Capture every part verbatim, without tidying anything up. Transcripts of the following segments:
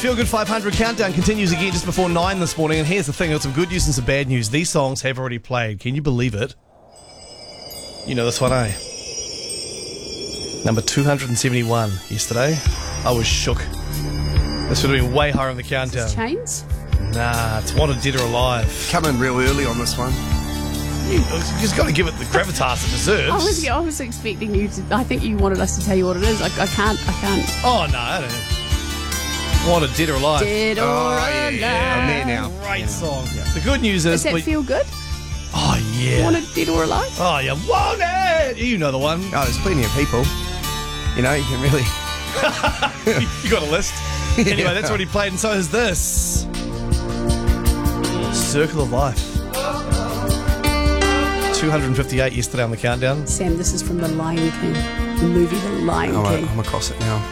Feel Good five hundred countdown continues again just before nine this morning, and here's the thing, got some good news and some bad news. These songs have already played. Can you believe it? You know this one, eh? Number two hundred seventy-one yesterday. I was shook. This would have been way higher in the countdown. Is this Chains? Nah, it's Wanted Dead or Alive. Come in real early on this one. You, you just got to give it the gravitas it deserves. I was, I was expecting you to. I think you wanted us to tell you what it is. I, I can't. I can't. Oh, no, I don't know. Wanted Dead or Alive. Dead or Oh, alive. yeah, I'm there now. Great Yeah. song. The good news is... Does that we- feel good? Oh, yeah. Wanted Dead or Alive? Oh, yeah. Wanted! You know the one. Oh, there's plenty of people. You know, you can really... You got a list. Anyway, that's already played, and so is this. Circle of Life. two hundred fifty-eight yesterday on the countdown. Sam, this is from The Lion King. The movie The Lion Oh, King. I'm across it now.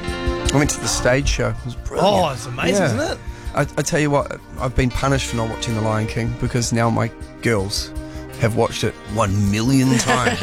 I went to the stage show. It was brilliant. Oh, it's amazing, Yeah. isn't it? I, I tell you what, I've been punished for not watching The Lion King because now my girls have watched it one million times.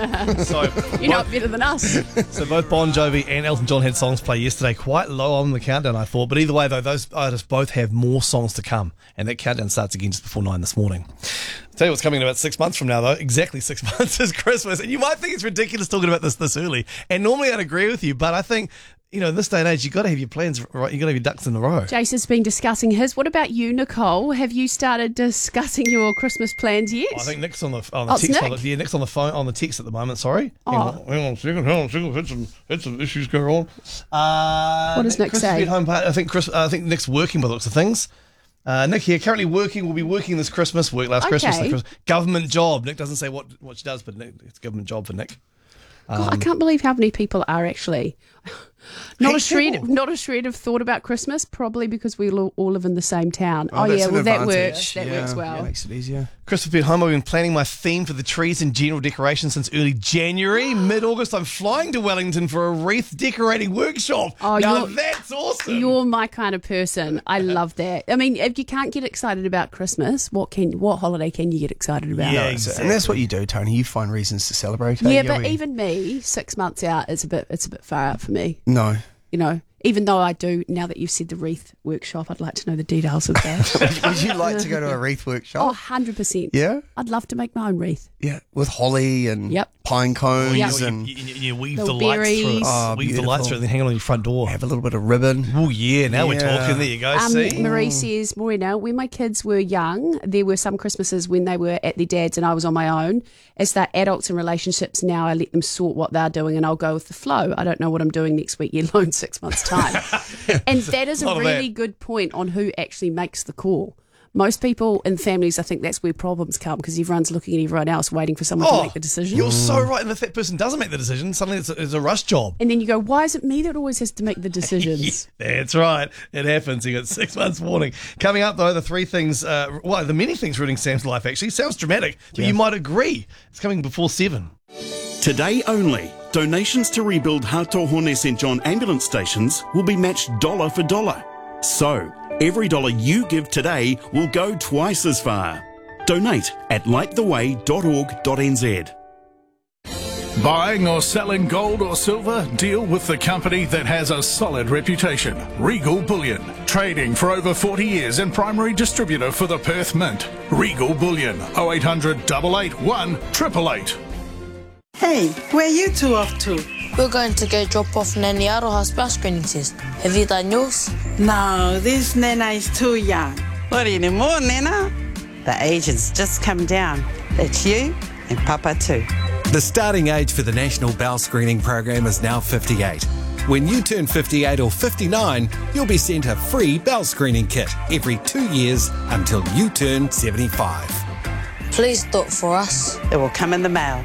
So, You're not better than us. so both Bon Jovi and Elton John had songs play yesterday, quite low on the countdown, I thought. But either way, though, those artists both have more songs to come, and that countdown starts again just before nine this morning. I'll tell you what's coming in about six months from now, though. Exactly six months is Christmas, and you might think it's ridiculous talking about this this early. And normally I'd agree with you, but I think, you know, in this day and age, you've got to have your plans right. You've got to have your ducks in a row. Jason's been discussing his. What about you, Nicole? Have you started discussing your Christmas plans yet? I think Nick's on the on the Oh, it's text. Nick? On the, yeah, Nick's on the phone on the text at the moment. Sorry. Oh. Hang on, hang on a second. Hang on a second. Had some had some issues going on. Uh, What does Nick Chris say? will be at home party. I think Chris. Uh, I think Nick's working by the looks of things. Uh, Nick here, currently working. Will be working this Christmas. Work last Christmas. Okay. this Christmas. Government job. Nick doesn't say what what she does, but Nick, it's a government job for Nick. God, I can't believe how many people are actually not a Heaps shred, people. not a shred have thought about Christmas. Probably because we all, all live in the same town. Oh, that's yeah, an well that advantage. works. That Yeah, works well. yeah, makes it easier. Chris will be at home. I've been planning my theme for the trees and general decoration since early January. Mid-August, I'm flying to Wellington for a wreath decorating workshop. Oh, now you're- that's awesome. You're my kind of person. I love that. I mean, if you can't get excited about Christmas, what can what holiday can you get excited about? Yeah, That's it. exactly. And that's what you do, Tony. You find reasons to celebrate. eh, Yeah, but Yowie? even me, six months out, it's a bit it's a bit far out for me. No. You know, even though I do now that you've said the wreath workshop, I'd like to know the details of that. Would you like to go to a wreath Oh, workshop? one hundred percent. Yeah? I'd love to make my own wreath. Yeah, with holly and Yep. pine cones Yep. You, and you, you, you weave Little the lights through it. berries. Oh, weave the lights beautiful. through it and then hang it on your front door. have a little bit of ribbon. Oh, yeah. Now we're Yeah. talking. There you go. Um, See? Marie says, Morena, when my kids were young, there were some Christmases when they were at their dad's and I was on my own. As they're adults in relationships now, I let them sort what they're doing and I'll go with the flow. I don't know what I'm doing next week, let alone six months' time. And that is a lot of really that. good point on who actually makes the call. Most people in families, I think that's where problems come because everyone's looking at everyone else waiting for someone to make the decision. You're so right. And if that person doesn't make the decision, suddenly it's a, it's a rush job. And then you go, why is it me that always has to make the decisions? That's right. It happens. You got six months warning. Coming up, though, the three things, uh, well, the many things ruining Sam's life, actually. Sounds dramatic, but you might agree. It's coming before seven. Today only, donations to rebuild Hatohone Saint John ambulance stations will be matched dollar for dollar. So, every dollar you give today will go twice as far. Donate at light the way dot org dot n z. Buying or selling gold or silver? Deal with the company that has a solid reputation. Regal Bullion. Trading for over forty years and primary distributor for the Perth Mint. Regal Bullion. oh eight hundred, eight eight one, eight eight eight. Hey, where you two off to? We're going to go drop off Nanny Aroha's bell screening test. Have you done yours? No, this Nana is too young. What anymore, Nana? The age has just come down. That's you and Papa too. The starting age for the National Bowel Screening Program is now fifty-eight. When you turn fifty-eight or fifty-nine, you'll be sent a free bowel screening kit every two years until you turn seventy-five. Please do it for us. It will come in the mail.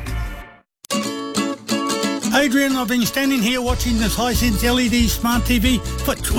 Adrian, I've been standing here watching this Hisense L E D smart T V for